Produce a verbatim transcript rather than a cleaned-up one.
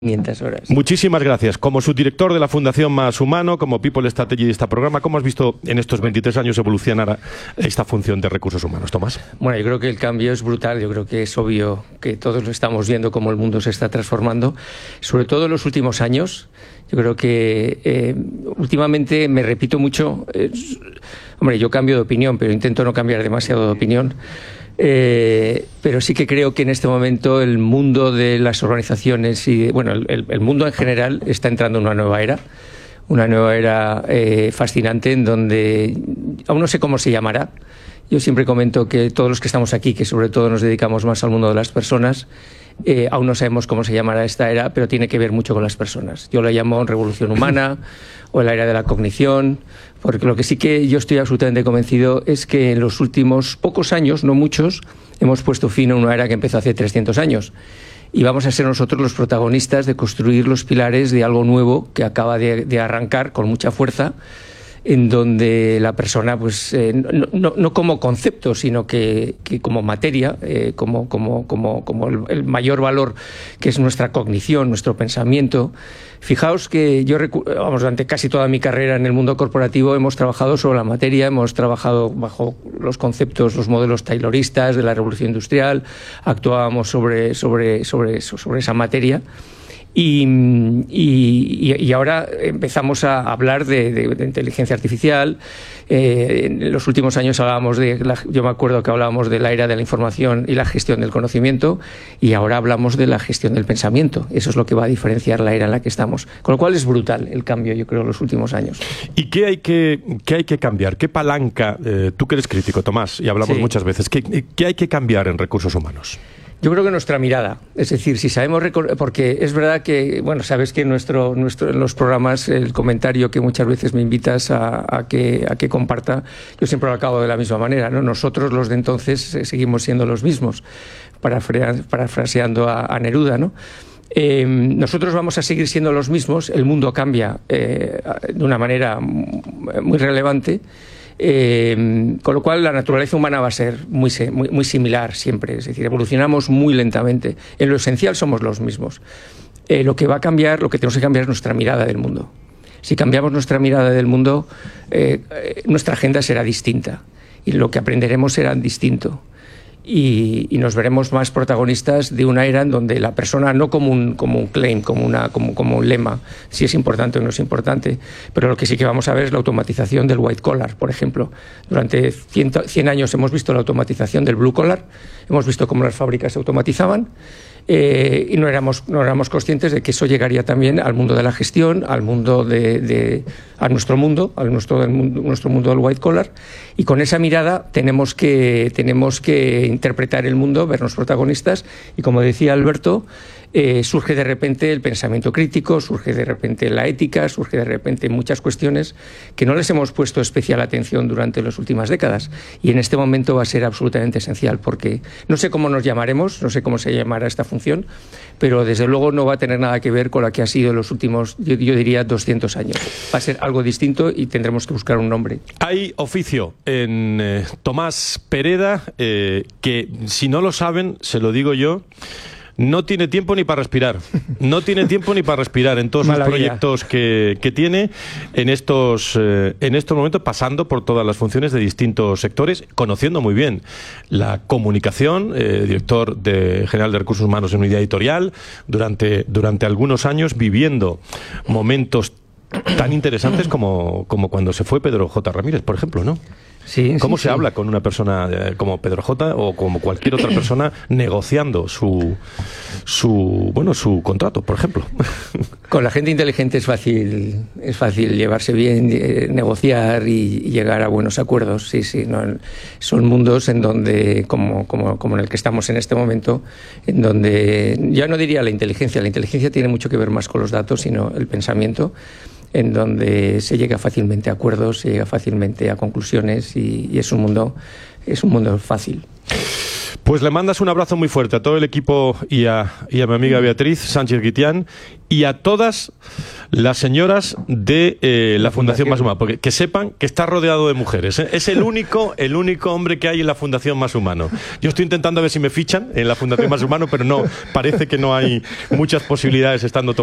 quinientas horas. Muchísimas gracias. Como subdirector de la Fundación Más Humano, como People Strategy de este programa, ¿cómo has visto en estos veintitrés años evolucionar esta función de recursos humanos, Tomás? Bueno, yo creo que el cambio es brutal. Yo creo que es obvio que todos lo estamos viendo, cómo el mundo se está transformando, sobre todo en los últimos años. Yo creo que eh, últimamente me repito mucho. Eh, hombre, yo cambio de opinión, pero intento no cambiar demasiado de opinión. Eh, pero sí que creo que en este momento el mundo de las organizaciones y bueno, el, el mundo en general está entrando en una nueva era, una nueva era eh, fascinante en donde aún no sé cómo se llamará. Yo siempre comento que todos los que estamos aquí, que sobre todo nos dedicamos más al mundo de las personas, eh, aún no sabemos cómo se llamará esta era, pero tiene que ver mucho con las personas. Yo la llamo revolución humana o la era de la cognición, porque lo que sí que yo estoy absolutamente convencido es que en los últimos pocos años, no muchos, hemos puesto fin a una era que empezó hace trescientos años. Y vamos a ser nosotros los protagonistas de construir los pilares de algo nuevo que acaba de, de arrancar con mucha fuerza, en donde la persona, pues eh, no, no, no como concepto, sino que, que como materia, eh, como, como, como, como el, el mayor valor que es nuestra cognición, nuestro pensamiento. Fijaos que yo, vamos, durante casi toda mi carrera en el mundo corporativo hemos trabajado sobre la materia, hemos trabajado bajo los conceptos, los modelos tayloristas de la revolución industrial, actuábamos sobre, sobre, sobre, sobre esa materia. Y, y, y ahora empezamos a hablar de, de, de inteligencia artificial. Eh, en los últimos años hablábamos de, la, yo me acuerdo que hablábamos de la era de la información y la gestión del conocimiento, y ahora hablamos de la gestión del pensamiento. Eso es lo que va a diferenciar la era en la que estamos. Con lo cual es brutal el cambio, yo creo, en los últimos años. ¿Y qué hay que, qué hay que cambiar? ¿Qué palanca? Eh, tú que eres crítico, Tomás, y hablamos sí. muchas veces. ¿Qué, qué hay que cambiar en recursos humanos? Yo creo que nuestra mirada, es decir, si sabemos, porque es verdad que, bueno, sabes que en, nuestro, nuestro, en los programas el comentario que muchas veces me invitas a, a, que, a que comparta, yo siempre lo acabo de la misma manera, ¿no? Nosotros los de entonces seguimos siendo los mismos, parafraseando a, a Neruda, ¿no? Eh, nosotros vamos a seguir siendo los mismos, el mundo cambia eh, de una manera muy relevante. Eh, con lo cual la naturaleza humana va a ser muy, muy, muy similar siempre, es decir, evolucionamos muy lentamente. En lo esencial somos los mismos. Eh, lo que va a cambiar, lo que tenemos que cambiar es nuestra mirada del mundo. Si cambiamos nuestra mirada del mundo, eh, eh, nuestra agenda será distinta y lo que aprenderemos será distinto. Y, y nos veremos más protagonistas de una era en donde la persona, no como un, como un claim, como, una, como, como un lema, si es importante o no es importante, pero lo que sí que vamos a ver es la automatización del white collar, por ejemplo. Durante cien años hemos visto la automatización del blue collar, hemos visto cómo las fábricas se automatizaban, eh, y no éramos, no éramos conscientes de que eso llegaría también al mundo de la gestión, al mundo de, de a nuestro mundo, a nuestro, del mundo, nuestro mundo del white collar, y con esa mirada tenemos que, tenemos que interpretar el mundo, vernos protagonistas, y como decía Alberto, eh, surge de repente el pensamiento crítico, surge de repente la ética, surge de repente muchas cuestiones que no les hemos puesto especial atención durante las últimas décadas, y en este momento va a ser absolutamente esencial, porque no sé cómo nos llamaremos, no sé cómo se llamará esta función, pero desde luego no va a tener nada que ver con la que ha sido en los últimos, yo, yo diría, doscientos años. Va a ser algo distinto y tendremos que buscar un nombre. Hay oficio en eh, Tomás Pereda, eh, que si no lo saben, se lo digo yo, no tiene tiempo ni para respirar. No tiene tiempo ni para respirar en todos los proyectos que, que tiene en estos, eh, en estos momentos, pasando por todas las funciones de distintos sectores, conociendo muy bien la comunicación, eh, director de, general de Recursos Humanos en Unidad Editorial, durante, durante algunos años, viviendo momentos tan interesantes como, como cuando se fue Pedro J. Ramírez, por ejemplo, ¿no? Sí, ¿Cómo sí, se sí. habla con una persona eh, como Pedro J. o como cualquier otra persona negociando su, su, bueno, su contrato, por ejemplo? Con la gente inteligente es fácil, es fácil llevarse bien, eh, negociar y, y llegar a buenos acuerdos. Sí, sí, no, son mundos en donde, como, como, como en el que estamos en este momento, en donde ya no diría la inteligencia, la inteligencia tiene mucho que ver más con los datos, sino el pensamiento, en donde se llega fácilmente a acuerdos, se llega fácilmente a conclusiones y, y es un mundo, es un mundo fácil. Pues Pues le mandas un abrazo muy fuerte a todo el equipo y a, y a mi amiga Beatriz Sánchez Guitián y a todas las señoras de eh, la, la Fundación, Fundación Más Humano, porque que sepan que está rodeado de mujeres, ¿eh? Es el único, el único hombre que hay en la Fundación Más Humano. Yo estoy intentando ver si me fichan en la Fundación Más Humano, pero no, parece que no hay muchas posibilidades estando